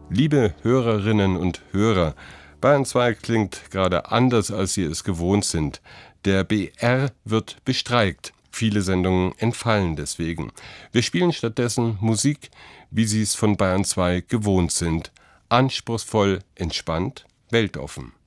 Liebe Hörerinnen und Hörer, Bayern 2 klingt gerade anders, als Sie es gewohnt sind. Der BR wird bestreikt. Viele Sendungen entfallen deswegen. Wir spielen stattdessen Musik, wie Sie es von Bayern 2 gewohnt sind. Anspruchsvoll, entspannt, weltoffen.